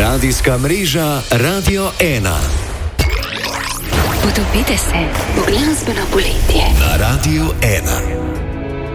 Radijska mreža Radio 1. Potopite se v glasbeno poletje Na Radio 1.